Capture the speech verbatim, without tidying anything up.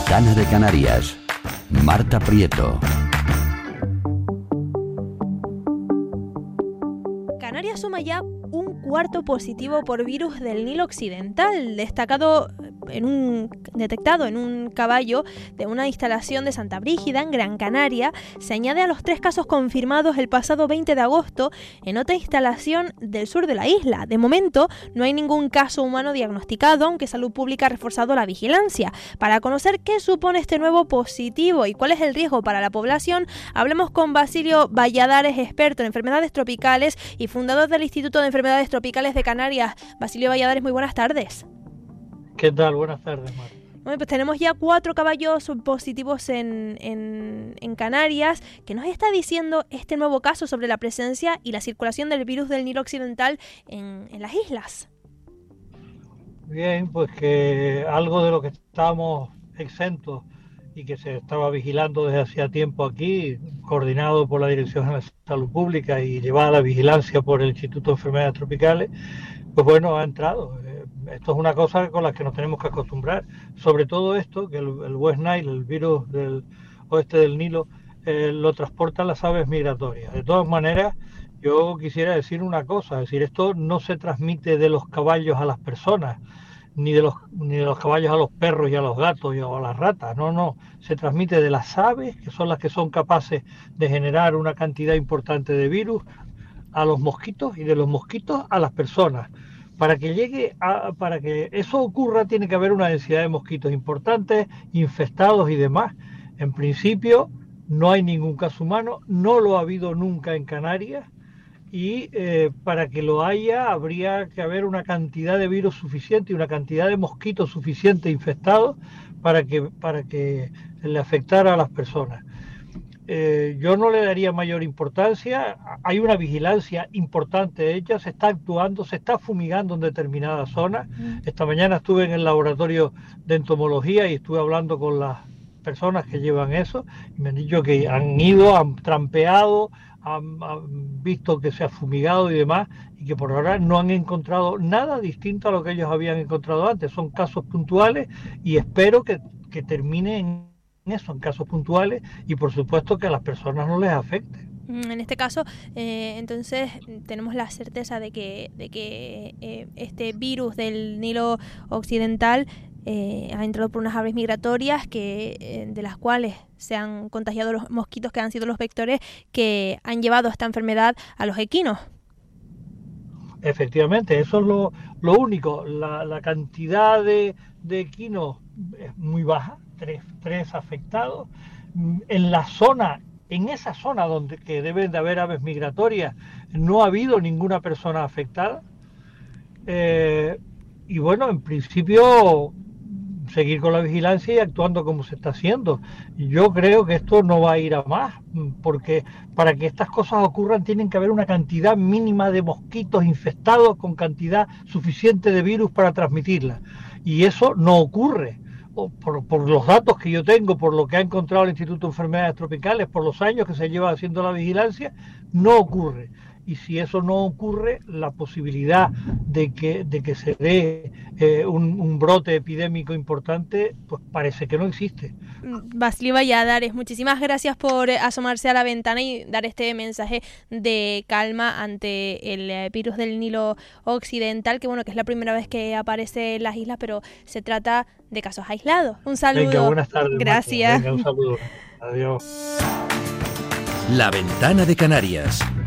Ventana de Canarias. Marta Prieto. Canarias suma ya un cuarto positivo por virus del Nilo Occidental, destacado en un, detectado en un caballo de una instalación de Santa Brígida, en Gran Canaria. Se añade a los tres casos confirmados el pasado veinte de agosto en otra instalación del sur de la isla. De momento, no hay ningún caso humano diagnosticado, aunque Salud Pública ha reforzado la vigilancia. Para conocer qué supone este nuevo positivo y cuál es el riesgo para la población, hablamos con Basilio Valladares, experto en enfermedades tropicales y fundador del Instituto de Enfermedades Tropicales de Canarias. Basilio Valladares, muy buenas tardes. ¿Qué tal? Buenas tardes, Marta. Bueno, pues tenemos ya cuatro caballos positivos en, en, en Canarias. ¿Qué nos está diciendo este nuevo caso sobre la presencia y la circulación del virus del Nilo Occidental en, en las islas? Bien, pues que algo de lo que estábamos exentos y que se estaba vigilando desde hacía tiempo aquí, coordinado por la Dirección General de Salud Pública y llevada a la vigilancia por el Instituto de Enfermedades Tropicales, pues bueno, ha entrado. Esto es una cosa con la que nos tenemos que acostumbrar. Sobre todo esto, que el, el West Nile, el virus del oeste del Nilo, eh, lo transportan las aves migratorias. De todas maneras, yo quisiera decir una cosa, es decir, esto no se transmite de los caballos a las personas, ni de los, ni de los caballos a los perros y a los gatos y a las ratas, no, no, se transmite de las aves, que son las que son capaces de generar una cantidad importante de virus, a los mosquitos y de los mosquitos a las personas. Para que llegue a, para que eso ocurra tiene que haber una densidad de mosquitos importantes, infestados y demás. En principio no hay ningún caso humano, no lo ha habido nunca en Canarias y eh, para que lo haya habría que haber una cantidad de virus suficiente y una cantidad de mosquitos suficiente infestados para que, para que le afectara a las personas. Eh, yo no le daría mayor importancia, hay una vigilancia importante hecha, se está actuando, se está fumigando en determinadas zonas. Esta mañana estuve en el laboratorio de entomología y estuve hablando con las personas que llevan eso y me han dicho que han ido, han trampeado, han, han visto que se ha fumigado y demás y que por ahora no han encontrado nada distinto a lo que ellos habían encontrado antes. Son casos puntuales y espero que, que terminen eso, en casos puntuales y por supuesto que a las personas no les afecte. En este caso, eh, entonces tenemos la certeza de que, de que eh, este virus del Nilo Occidental eh, ha entrado por unas aves migratorias que eh, de las cuales se han contagiado los mosquitos que han sido los vectores que han llevado esta enfermedad a los equinos. Efectivamente, eso es lo, lo único. La, la cantidad de, de equinos es muy baja, tres, tres afectados. En la zona, en esa zona donde que deben de haber aves migratorias, no ha habido ninguna persona afectada. Eh, y bueno, en principio seguir con la vigilancia y actuando como se está haciendo. Yo creo que esto no va a ir a más, porque para que estas cosas ocurran tienen que haber una cantidad mínima de mosquitos infestados con cantidad suficiente de virus para transmitirla. Y eso no ocurre. Por, por los datos que yo tengo, por lo que ha encontrado el Instituto de Enfermedades Tropicales, por los años que se lleva haciendo la vigilancia, no ocurre. Y si eso no ocurre, la posibilidad de que, de que se dé eh, un, un brote epidémico importante, pues parece que no existe. Basilio Valladares, muchísimas gracias por asomarse a la ventana y dar este mensaje de calma ante el virus del Nilo Occidental, que bueno, que es la primera vez que aparece en las islas, pero se trata de casos aislados. Un saludo. Venga, buenas tardes. Gracias. Venga, un saludo. Adiós. La Ventana de Canarias.